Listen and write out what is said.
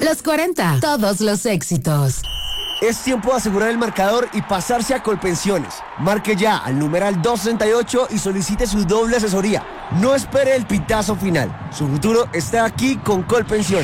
Los 40, todos los éxitos. Es tiempo de asegurar el marcador y pasarse a Colpensiones. Marque ya al numeral 268 y solicite su doble asesoría. No espere el pitazo final. Su futuro está aquí con Colpensiones.